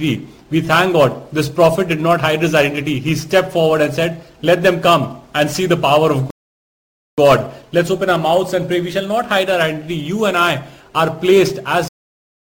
identity. We thank God. This prophet did not hide his identity. He stepped forward and said, let them come and see the power of God. Let's open our mouths and pray. We shall not hide our identity. You and I are placed as